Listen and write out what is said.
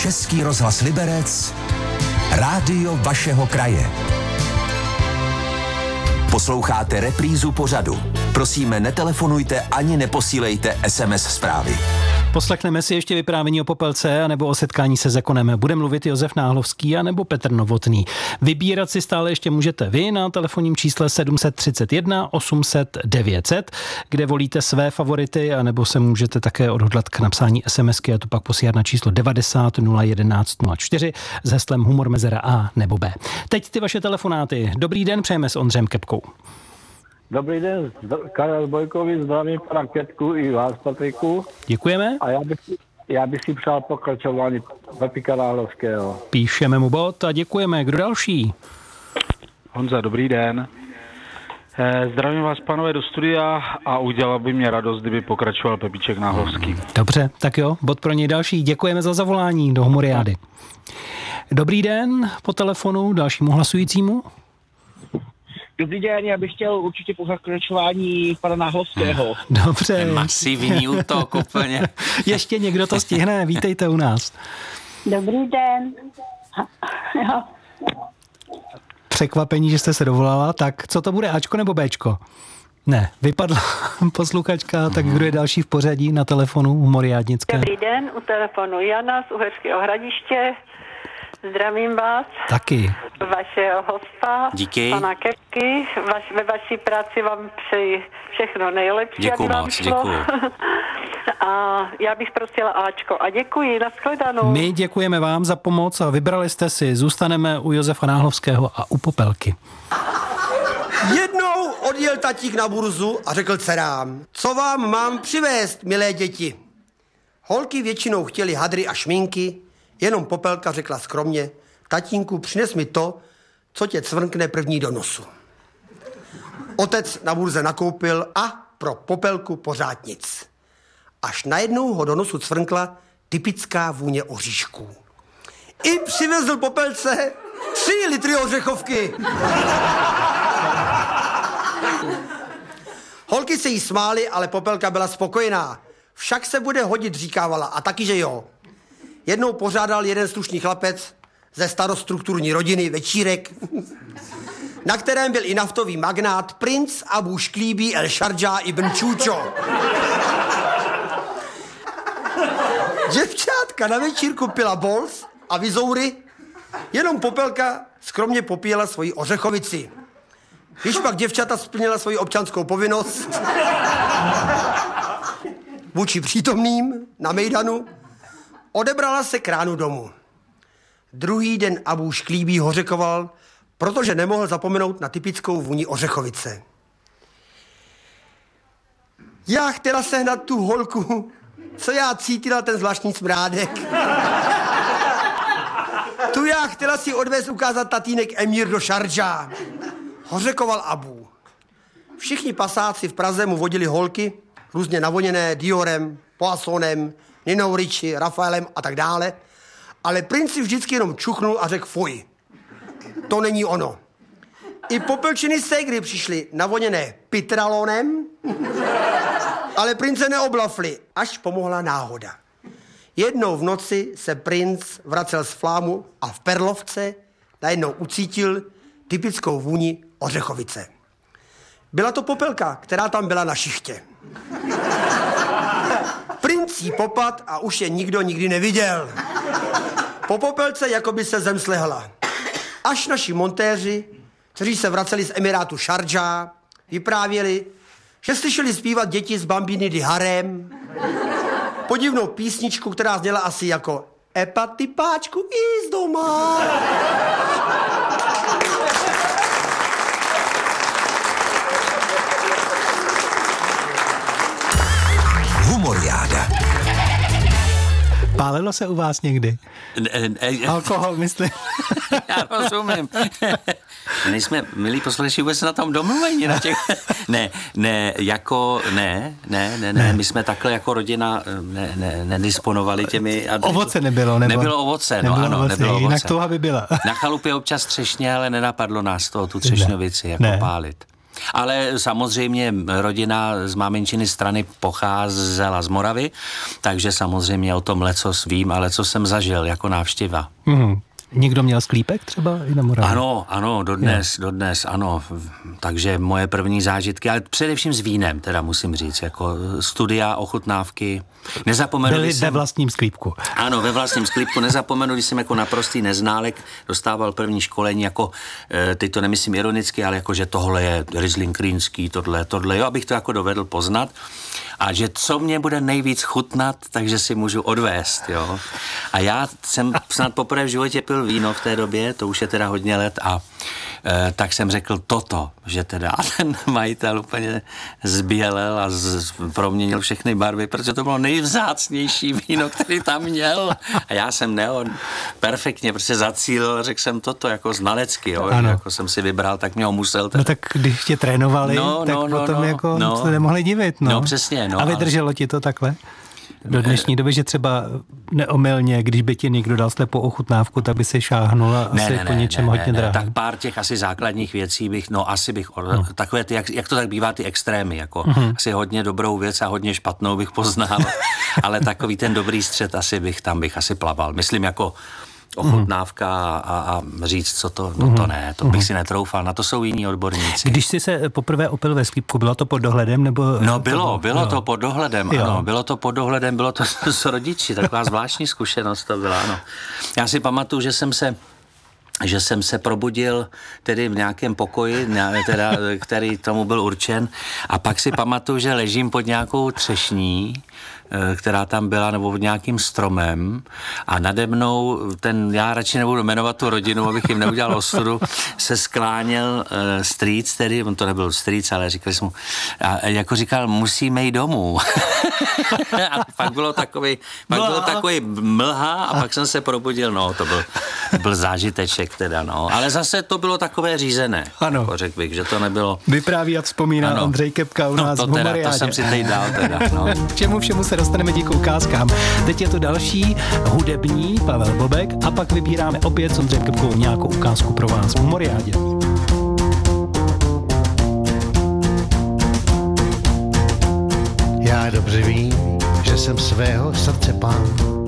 Český rozhlas Liberec, rádio vašeho kraje. Posloucháte reprízu pořadu. Prosíme, netelefonujte ani neposílejte SMS zprávy. Poslechneme si ještě vyprávění o Popelce anebo o setkání se Zekonem. Bude mluvit Josef Náhlovský anebo Petr Novotný. Vybírat si stále ještě můžete vy na telefonním čísle 731 800 900, kde volíte své favority, anebo se můžete také odhodlat k napsání SMSky a to pak posílat na číslo 90 011 04 s heslem humor mezera A nebo B. Teď ty vaše telefonáty. Dobrý den, přejeme s Ondřejem Kepkou. Dobrý den, Karel Bojkovi, zdravím pana Ketku i vás, Patriku. Děkujeme. A já bych si přál pokračování Pepika Náhlovského. Píšeme mu bod a děkujeme. Kdo další? Honza, dobrý den. Zdravím vás, pánové, do studia a udělal by mě radost, kdyby pokračoval Pepíček Náhlovský. Dobře, tak jo, bod pro něj další. Děkujeme za zavolání do Humoriády. Dobrý den, po telefonu dalšímu hlasujícímu. Dobrý den, já bych chtěl určitě pokračování pana Náhlovského. Dobře. Masivní útok úplně. Ještě někdo to stihne, vítejte u nás. Dobrý den. Překvapení, že jste se dovolala, tak co to bude, Ačko nebo Bčko? Ne, vypadla posluchačka, tak kdo je další v pořadí na telefonu Humoriádnické? Dobrý den, u telefonu Jana z Uherského Hradiště. Zdravím vás. Taky. Vašeho hosta. Díky. Pana Kepky. Ve vaší práci vám přeji všechno nejlepší. Děkuju moc, děkuju. A já bych prosila Ačko. A děkuji, nashledanou. My děkujeme vám za pomoc a vybrali jste si. Zůstaneme u Josefa Náhlovského a u Popelky. Jednou odjel tatík na burzu a řekl dcerám, co vám mám přivést, milé děti. Holky většinou chtěly hadry a šminky, jenom Popelka řekla skromně, tatínku, přines mi to, co tě cvrkne první do nosu. Otec na burze nakoupil a pro Popelku pořád nic. Až najednou ho do nosu cvrkla typická vůně oříšků. I přivezl Popelce 3 litry ořechovky. Holky se jí smály, ale Popelka byla spokojená. Však se bude hodit, říkávala, a taky, že jo. Jednou pořádal jeden slušný chlapec ze starostrukturní rodiny večírek, na kterém byl i naftový magnát princ Abu Šklíbí El Šardžá ibn Čúčo. Děvčátka na večírku pila bols a vizoury, jenom Popelka skromně popíjela svoji ořechovici. Když pak děvčata splnila svoji občanskou povinnost vůči přítomným na mejdanu, odebrala se k ránu domů. Druhý den Abu Šklíbí hořekoval, protože nemohl zapomenout na typickou vůni ořechovice. Já chtěla sehnat tu holku, co já cítila ten zvláštní smrádek. Tu já chtěla si odvést ukázat tatínek Emír do Šardžá. Hořekoval Abu. Všichni pasáci v Praze mu vodili holky, různě navoněné Diorem, Poissonem, Ninou Ricci, Rafaelem a tak dále, ale princ si vždycky jenom čuchnul a řekl fuj. To není ono. I Popelčiny ségry přišly navoněné Pitralonem, ale prince neoblafli, až pomohla náhoda. Jednou v noci se princ vracel z Flámu a v Perlovce najednou ucítil typickou vůni ořechovice. Byla to Popelka, která tam byla na šichtě. Princ jí popad a už je nikdo nikdy neviděl. Po Popelce jako by se zem slehla. Až naši montéři, kteří se vraceli z Emirátu Šardžá, vyprávěli, že slyšeli zpívat děti z Bambiny di Harem, podivnou písničku, která zněla asi jako Epa typáčku i z doma. Humoriáda. Pálilo se u vás někdy? Alkohol, myslím. Já rozumím. Nejsme, milí posluchači, vůbec na tom domluvení. Na těch... Ne, my jsme takhle jako rodina nedisponovali těmi... Ovoce nebylo, nebo? Nebylo ovoce, no ano, nebylo ovoce. Jinak touha by byla. Na chalupě občas třešně, ale nenapadlo nás to, tu třešňovici, jako pálit. Ale samozřejmě rodina z máminčiny strany pocházela z Moravy, takže samozřejmě o tom lecos vím, ale co jsem zažil jako návštěva. Někdo měl sklípek třeba i na Moravě? Ano, dodnes, ano. Takže moje první zážitky, ale především s vínem, teda musím říct, jako studia, ochutnávky. Nezapomenu, byli ve vlastním sklípku. Ano, ve vlastním sklípku. Nezapomenu, když jsem jako naprostý neználek dostával první školení, jako, teď to nemyslím ironicky, ale jako, že tohle je Riesling Rýnský, tohle, jo, abych to jako dovedl poznat. A že co mě bude nejvíc chutnat, takže si můžu odvést, jo. A já jsem snad poprvé v životě pil víno v té době, to už je teda hodně let a tak jsem řekl toto, že teda ten majitel úplně zbělel a proměnil všechny barvy, protože to bylo nejvzácnější víno, který tam měl. A já jsem perfektně prostě zacílil, řekl jsem toto jako znalecky, jo, jako jsem si vybral, tak mě ho musel. Teda. No tak když tě trénovali, tak potom jako se nemohli divit, No přesně, A vydrželo ti to takhle? Do dnešní doby, že třeba neomylně, když by ti někdo dal slepou ochutnávku, tak by si šáhnul a asi po něčem hodně drahým. Tak pár těch asi základních věcí bych, takové ty, jak to tak bývá, ty extrémy, jako asi hodně dobrou věc a hodně špatnou bych poznal, ale takový ten dobrý střed tam bych asi plaval. Myslím jako ochutnávka a říct, co to, to bych si netroufal, na to jsou jiní odborníci. Když jsi se poprvé opil ve sklípku, bylo to pod dohledem, nebo? No bylo to pod dohledem, ano, bylo to pod dohledem, bylo to s rodiči, taková zvláštní zkušenost to byla, ano. Já si pamatuju, že jsem se probudil tedy v nějakém pokoji, teda, který tomu byl určen, a pak si pamatuju, že ležím pod nějakou třešní, která tam byla, nebo pod nějakým stromem a nade mnou já radši nebudu jmenovat tu rodinu, abych jim neudělal ostudu, se skláněl strýc, tedy, on to nebyl strýc, ale říkali jsme mu, a jako říkal, musíme jít domů. A pak bylo takový mlha a pak jsem se probudil, to byl zážiteček teda, ale zase to bylo takové řízené, jako řekl bych, že to nebylo. Vypráví a vzpomíná Ondřej Kepka u nás v Humoriádě. To jsem si teď dal teda, K čemu všemu se dostaneme díky ukázkám. Teď je to další hudební Pavel Bobek a pak vybíráme opět s Ondřejem Kepkou nějakou ukázku pro vás v Humoriádě. Já dobře vím, že jsem svého srdce pán.